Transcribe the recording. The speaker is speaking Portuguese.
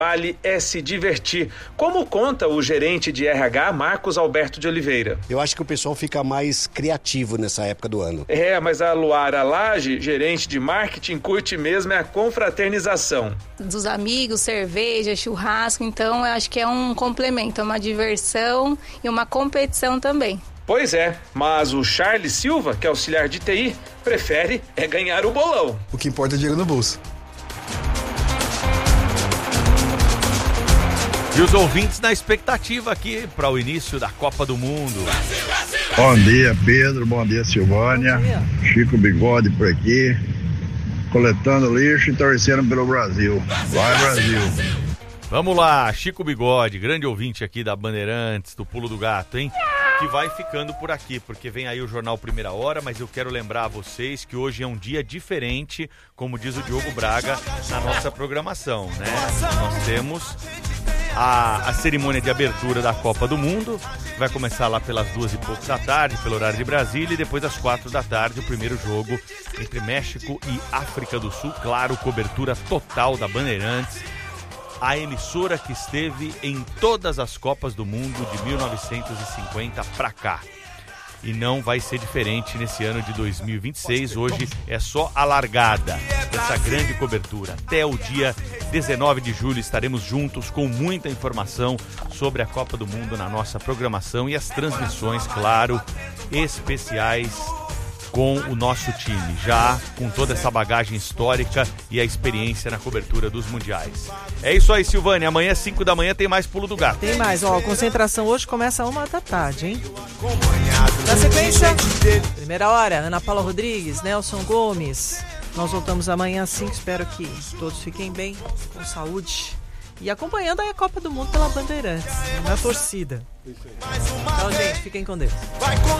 vale é se divertir, como conta o gerente de RH, Marcos Alberto de Oliveira. Eu acho que o pessoal fica mais criativo nessa época do ano. Mas a Luara Lage, gerente de marketing, curte mesmo a confraternização. Dos amigos, cerveja, churrasco, então eu acho que é um complemento, uma diversão e uma competição também. Pois é, mas o Charles Silva, que é auxiliar de TI, prefere ganhar o bolão. O que importa é dinheiro no bolso. E os ouvintes na expectativa aqui para o início da Copa do Mundo. Bom dia, Pedro. Bom dia, Silvânia. Bom dia. Chico Bigode por aqui, coletando lixo e torcendo pelo Brasil. Vai, Brasil! Vamos lá, Chico Bigode, grande ouvinte aqui da Bandeirantes, do Pulo do Gato, hein? Que vai ficando por aqui, porque vem aí o Jornal Primeira Hora, mas eu quero lembrar a vocês que hoje é um dia diferente, como diz o Diogo Braga, na nossa programação, né? Nós temos a cerimônia de abertura da Copa do Mundo, vai começar lá pelas 2h pouco da tarde, pelo horário de Brasília, e depois às 4 da tarde, o primeiro jogo entre México e África do Sul. Claro, cobertura total da Bandeirantes, a emissora que esteve em todas as Copas do Mundo de 1950 pra cá. E não vai ser diferente nesse ano de 2026. Hoje é só a largada dessa grande cobertura. Até o dia 19 de julho estaremos juntos com muita informação sobre a Copa do Mundo na nossa programação e as transmissões, claro, especiais com o nosso time, já com toda essa bagagem histórica e a experiência na cobertura dos mundiais. É isso aí, Silvânia. Amanhã, 5 da manhã, tem mais Pulo do Gato. Tem mais, a concentração hoje começa 1 da tarde, hein? Na sequência, Primeira Hora, Ana Paula Rodrigues, Nelson Gomes. Nós voltamos amanhã às 5, espero que todos fiquem bem, com saúde. E acompanhando aí a Copa do Mundo pela Bandeirantes, na torcida. Então, gente, fiquem com Deus.